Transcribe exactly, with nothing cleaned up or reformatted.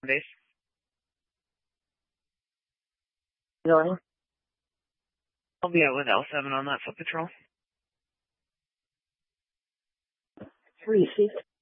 Base. Really? I'll be out with L seven on that foot patrol. Three, six.